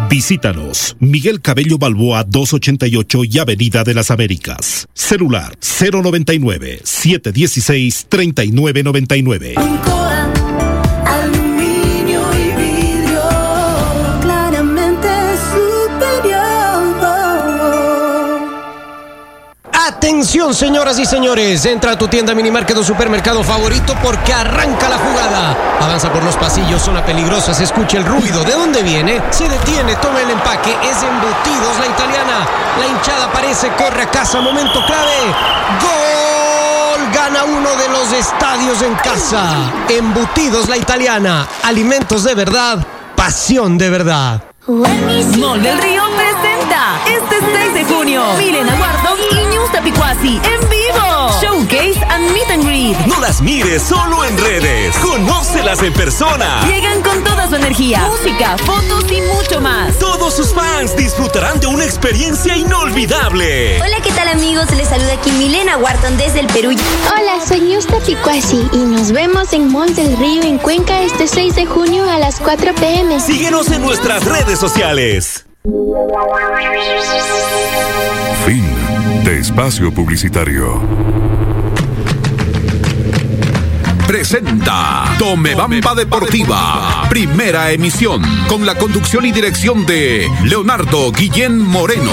Visítanos, Miguel Cabello Balboa 288 y Avenida de las Américas. Celular 099-716-3999. Aluminio y vidrio, claramente superior. Atención, señoras y señores, entra a tu tienda, minimarket o supermercado favorito porque arranca la jugada. Avanza por los pasillos, zona peligrosa, se escucha el ruido. ¿De dónde viene? Se detiene, toma el empaque, es Embutidos La Italiana. La hinchada aparece, corre a casa, momento clave. ¡Gol! Gana uno de los estadios en casa. Embutidos La Italiana, alimentos de verdad, pasión de verdad. Mall del Río presenta este 6 de junio Milena Wharton y News Tapicuasi en vivo. Showcase and Meet and Greet. No las mires solo en redes, conócelas en persona. Llegan con toda su energía, música, fotos y mucho más. Todos sus fans disfrutarán de una experiencia inolvidable. Hola, ¿qué tal, amigos? Les saluda aquí Milena Wharton desde el Perú. Hola, soy News Tapicuasi y nos vemos en Mall del Río en Cuenca este 6 de junio a las 4 p.m. Síguenos en nuestras redes sociales. Fin de espacio publicitario. Presenta Tomebamba Deportiva, primera emisión, con la conducción y dirección de Leonardo Guillén Moreno.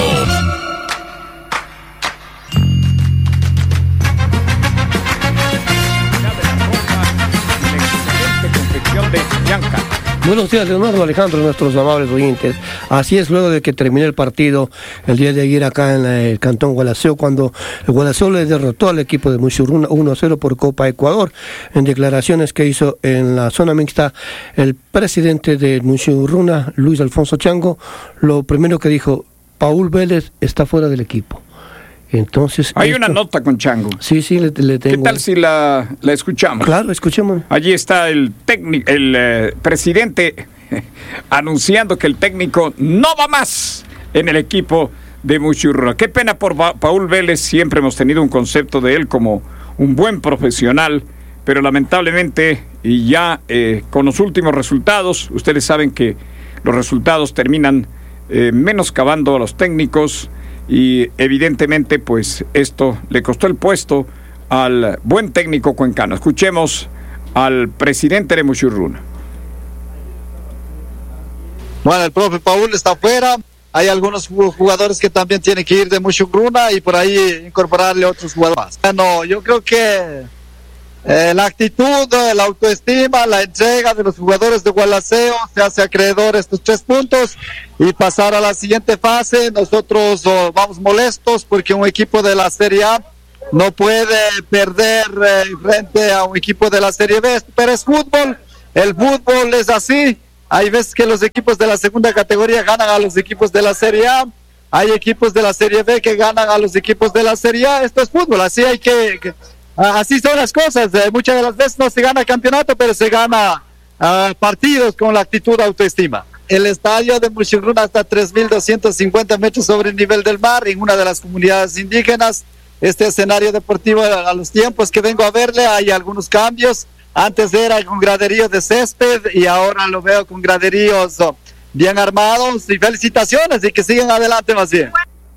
Buenos días, Leonardo, Alejandro, nuestros amables oyentes. Así es, luego de que terminó el partido el día de ayer acá en el Cantón Gualaceo, cuando el Gualaceo le derrotó al equipo de Muchurruna 1-0 por Copa Ecuador. En declaraciones que hizo en la zona mixta, el presidente de Muchurruna, Luis Alfonso Chango, lo primero que dijo: Paul Vélez está fuera del equipo. Entonces, hay una nota con Chango. Sí, le tengo. ¿Qué tal si la escuchamos? Claro, escuchemos. Allí está el presidente anunciando que el técnico no va más en el equipo de Muchurruna. Qué pena por Paul Vélez, siempre hemos tenido un concepto de él como un buen profesional, pero lamentablemente, y ya con los últimos resultados, ustedes saben que los resultados terminan menoscabando a los técnicos. Y evidentemente pues esto le costó el puesto al buen técnico cuencano. Escuchemos al presidente de Muchurruna. Bueno, el profe Paul está afuera. Hay algunos jugadores que también tienen que ir de Muchurruna y por ahí incorporarle otros jugadores. Bueno, yo creo que la actitud, la autoestima, la entrega de los jugadores de Gualaceo se hace acreedor a estos 3 puntos y pasar a la siguiente fase. Nosotros vamos molestos porque un equipo de la Serie A no puede perder frente a un equipo de la Serie B, pero es fútbol, el fútbol es así. Hay veces que los equipos de la segunda categoría ganan a los equipos de la Serie A, hay equipos de la Serie B que ganan a los equipos de la Serie A. Esto es fútbol, así hay que así son las cosas. Muchas de las veces no se gana campeonato, pero se gana partidos con la actitud autoestima. El estadio de Muchurruna está a 3.250 metros sobre el nivel del mar, en una de las comunidades indígenas. Este escenario deportivo, a los tiempos que vengo a verle, hay algunos cambios. Antes era con graderíos de césped y ahora lo veo con graderíos bien armados. Y felicitaciones y que sigan adelante más bien.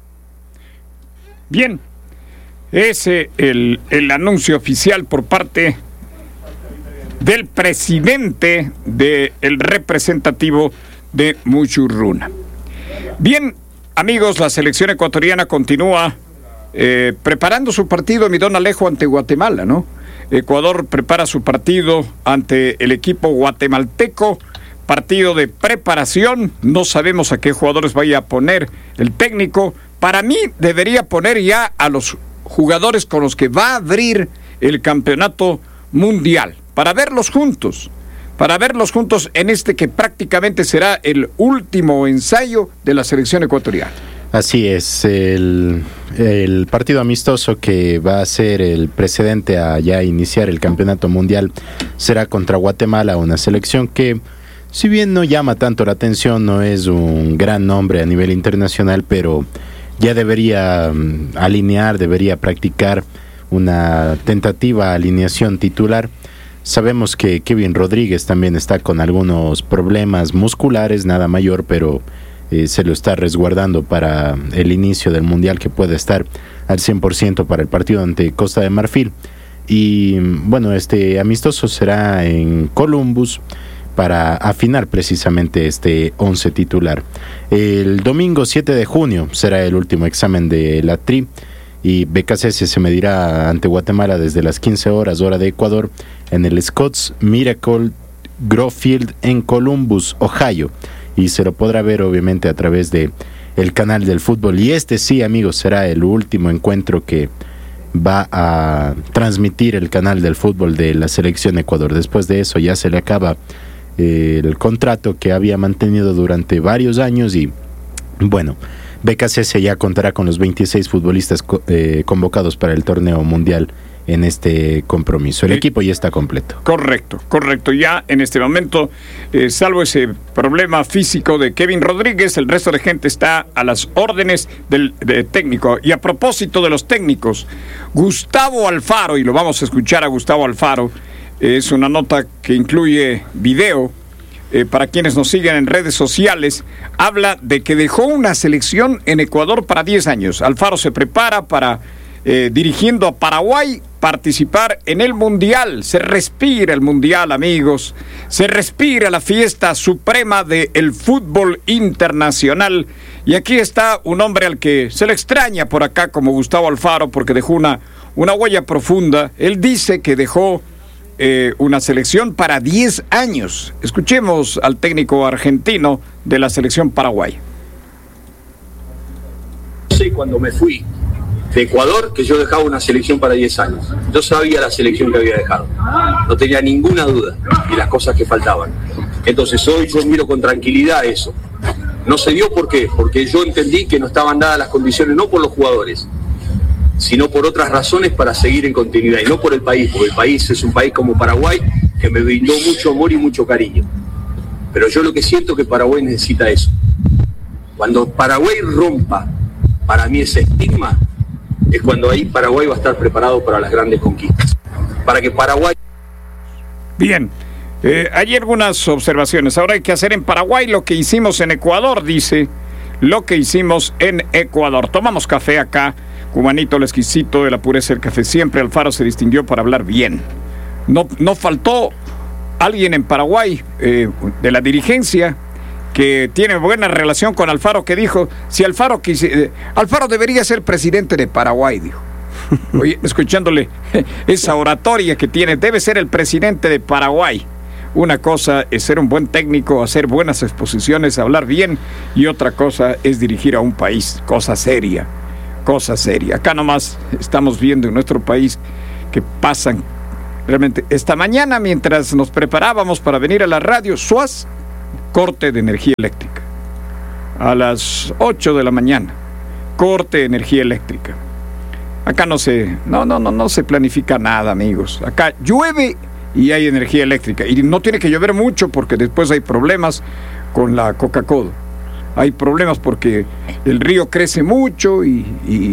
Bien. Ese el anuncio oficial por parte del presidente del representativo de Muchurruna. Bien, amigos, la selección ecuatoriana continúa preparando su partido, mi don Alejo, ante Guatemala, ¿no? Ecuador prepara su partido ante el equipo guatemalteco, partido de preparación. No sabemos a qué jugadores vaya a poner el técnico. Para mí debería poner ya a los jugadores con los que va a abrir el campeonato mundial, para verlos juntos en este que prácticamente será el último ensayo de la selección ecuatoriana. Así es, el partido amistoso que va a ser el precedente a ya iniciar el campeonato mundial será contra Guatemala, una selección que, si bien no llama tanto la atención, no es un gran nombre a nivel internacional, pero ya debería debería practicar una tentativa alineación titular. Sabemos que Kevin Rodríguez también está con algunos problemas musculares, nada mayor, pero se lo está resguardando para el inicio del Mundial, que puede estar al 100% para el partido ante Costa de Marfil. Y bueno, este amistoso será en Columbus para afinar precisamente este 11 titular. El domingo 7 de junio será el último examen de la TRI y BKCS se medirá ante Guatemala desde las 15 horas hora de Ecuador en el Scotts Miracle Grove Field en Columbus, Ohio, y se lo podrá ver obviamente a través de el canal del fútbol. Y este sí, amigos, será el último encuentro que va a transmitir el canal del fútbol de la selección Ecuador. Después de eso ya se le acaba el contrato que había mantenido durante varios años y bueno, BKCS ya contará con los 26 futbolistas convocados para el torneo mundial en este compromiso. El equipo ya está completo. Correcto. Ya en este momento, salvo ese problema físico de Kevin Rodríguez, el resto de gente está a las órdenes del técnico. Y a propósito de los técnicos, Gustavo Alfaro, y lo vamos a escuchar a Gustavo Alfaro, es una nota que incluye video, para quienes nos siguen en redes sociales, habla de que dejó una selección en Ecuador para 10 años. Alfaro se prepara para, dirigiendo a Paraguay, participar en el Mundial. Se respira el Mundial, amigos. Se respira la fiesta suprema del fútbol internacional. Y aquí está un hombre al que se le extraña por acá como Gustavo Alfaro, porque dejó una huella profunda. Él dice que dejó una selección para 10 años. Escuchemos al técnico argentino de la selección Paraguay. Sí, cuando me fui de Ecuador, que yo dejaba una selección para 10 años. Yo sabía la selección que había dejado. No tenía ninguna duda de las cosas que faltaban. Entonces hoy yo miro con tranquilidad eso. No se dio, ¿por qué? Porque yo entendí que no estaban dadas las condiciones, no por los jugadores, sino por otras razones para seguir en continuidad, y no por el país, porque el país es un país como Paraguay que me brindó mucho amor y mucho cariño. Pero yo lo que siento es que Paraguay necesita eso. Cuando Paraguay rompa, para mí ese estigma, es cuando ahí Paraguay va a estar preparado para las grandes conquistas. Para que Paraguay... Bien, hay algunas observaciones. Ahora hay que hacer en Paraguay lo que hicimos en Ecuador, dice. Lo que hicimos en Ecuador. Tomamos café acá. Cubanito, el exquisito de la pureza del café. Siempre Alfaro se distinguió por hablar bien. No faltó alguien en Paraguay, de la dirigencia, que tiene buena relación con Alfaro, que dijo, si Alfaro debería ser presidente de Paraguay, dijo. Oye, escuchándole esa oratoria que tiene, debe ser el presidente de Paraguay. Una cosa es ser un buen técnico, hacer buenas exposiciones, hablar bien, y otra cosa es dirigir a un país, cosa seria. Acá nomás estamos viendo en nuestro país que pasan realmente. Esta mañana, mientras nos preparábamos para venir a la radio, ¡suaz!, corte de energía eléctrica. A las 8 de la mañana, corte de energía eléctrica. Acá no se planifica nada, amigos. Acá llueve y hay energía eléctrica. Y no tiene que llover mucho porque después hay problemas con la Coca-Cola. Hay problemas porque el río crece mucho y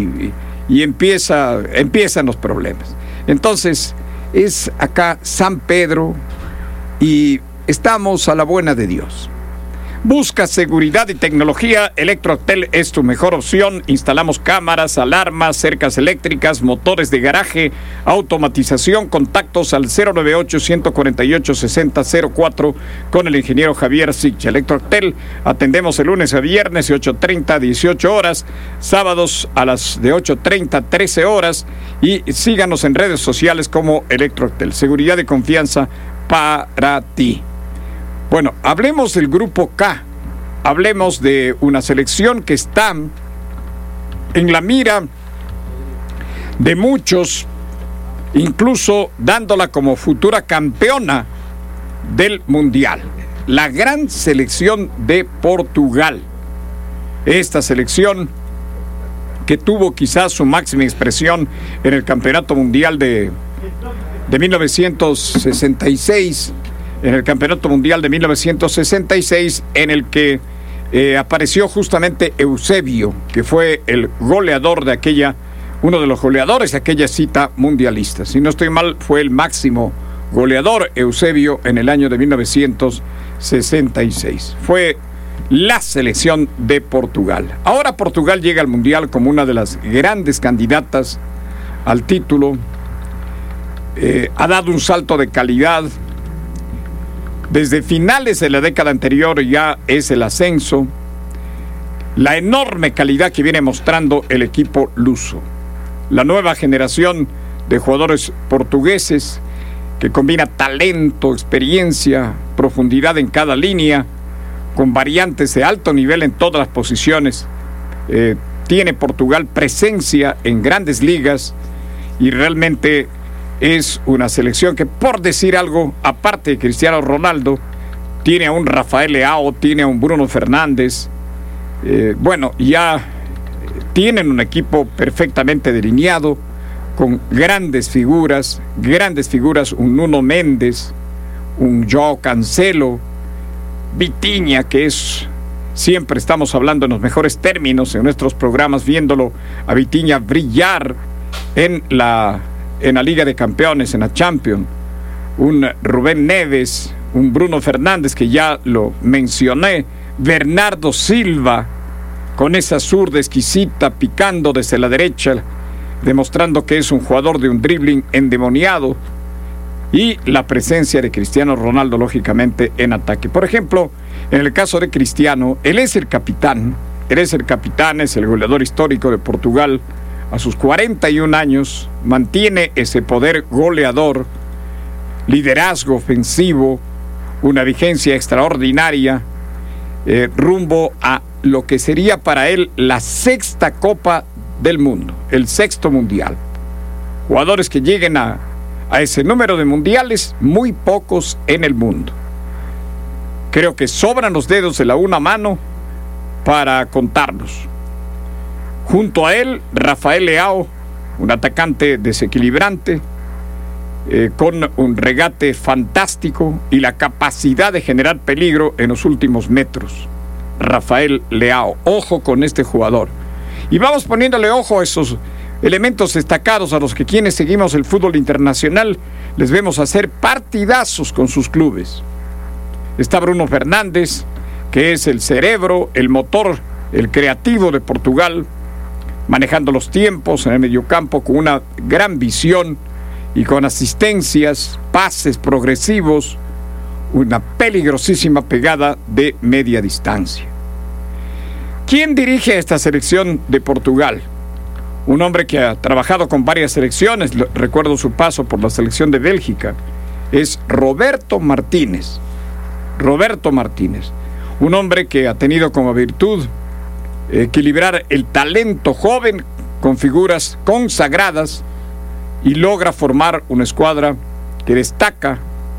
empiezan los problemas. Entonces, es acá San Pedro y estamos a la buena de Dios. Busca seguridad y tecnología. Electrotel es tu mejor opción. Instalamos cámaras, alarmas, cercas eléctricas, motores de garaje, automatización. Contactos al 098-148-6004 con el ingeniero Javier Sich. Electrotel, atendemos de lunes a viernes de 8:30 a 18 horas, sábados de 8:30 a 13 horas, y síganos en redes sociales como Electrotel. Seguridad y confianza para ti. Bueno, hablemos del grupo K, hablemos de una selección que está en la mira de muchos, incluso dándola como futura campeona del Mundial. La gran selección de Portugal. Esta selección que tuvo quizás su máxima expresión en el Campeonato Mundial de 1966, en el Campeonato Mundial de 1966, en el que apareció justamente Eusebio, que fue el goleador de uno de los goleadores de aquella cita mundialista. Si no estoy mal, fue el máximo goleador Eusebio en el año de 1966. Fue la selección de Portugal. Ahora Portugal llega al Mundial como una de las grandes candidatas al título. Ha dado un salto de calidad. Desde finales de la década anterior ya es el ascenso. La enorme calidad que viene mostrando el equipo luso. La nueva generación de jugadores portugueses que combina talento, experiencia, profundidad en cada línea, con variantes de alto nivel en todas las posiciones. Tiene Portugal presencia en grandes ligas y realmente es una selección que, por decir algo, aparte de Cristiano Ronaldo, tiene a un Rafael Leao, tiene a un Bruno Fernández. Ya tienen un equipo perfectamente delineado, con grandes figuras, un Nuno Méndez, un Joao Cancelo, Vitinha, que es, siempre estamos hablando en los mejores términos en nuestros programas, viéndolo a Vitinha brillar en la Liga de Campeones, en la Champions, un Rubén Neves, un Bruno Fernández, que ya lo mencioné, Bernardo Silva, con esa zurda exquisita, picando desde la derecha, demostrando que es un jugador de un dribbling endemoniado, y la presencia de Cristiano Ronaldo, lógicamente, en ataque. Por ejemplo, en el caso de Cristiano, él es el capitán, es el goleador histórico de Portugal. A sus 41 años, mantiene ese poder goleador, liderazgo ofensivo, una vigencia extraordinaria, rumbo a lo que sería para él la sexta Copa del Mundo, el sexto Mundial. Jugadores que lleguen a ese número de mundiales, muy pocos en el mundo. Creo que sobran los dedos de la una mano para contarlos. Junto a él, Rafael Leao, un atacante desequilibrante, con un regate fantástico y la capacidad de generar peligro en los últimos metros. Rafael Leao, ojo con este jugador. Y vamos poniéndole ojo a esos elementos destacados a los que quienes seguimos el fútbol internacional les vemos hacer partidazos con sus clubes. Está Bruno Fernández, que es el cerebro, el motor, el creativo de Portugal, manejando los tiempos en el mediocampo con una gran visión y con asistencias, pases progresivos, una peligrosísima pegada de media distancia. ¿Quién dirige a esta selección de Portugal? Un hombre que ha trabajado con varias selecciones, recuerdo su paso por la selección de Bélgica, es Roberto Martínez. Roberto Martínez, un hombre que ha tenido como virtud equilibrar el talento joven con figuras consagradas y logra formar una escuadra que destaca,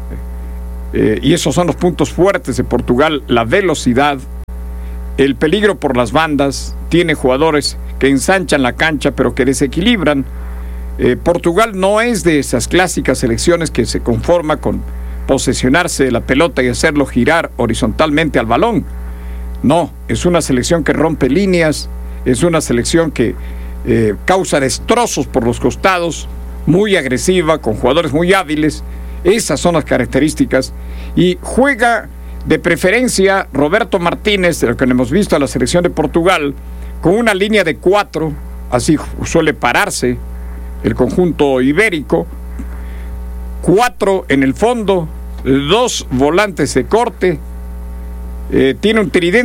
y esos son los puntos fuertes de Portugal: la velocidad, el peligro por las bandas, tiene jugadores que ensanchan la cancha pero que desequilibran. Portugal no es de esas clásicas selecciones que se conforma con posesionarse de la pelota y hacerlo girar horizontalmente al balón. No, es una selección que rompe líneas, es una selección que causa destrozos por los costados, muy agresiva, con jugadores muy hábiles. Esas son las características. Y juega de preferencia Roberto Martínez, de lo que hemos visto a la selección de Portugal, con una línea de 4, así suele pararse el conjunto ibérico, 4 en el fondo, 2 volantes de corte, tiene un tridente